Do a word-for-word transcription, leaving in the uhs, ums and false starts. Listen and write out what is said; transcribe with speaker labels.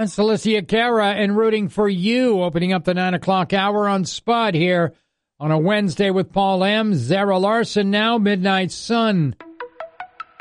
Speaker 1: And Celicia Cara and rooting for you, opening up the nine o'clock hour on Spud here on a Wednesday with Paul M. Zara Larson now, Midnight Sun.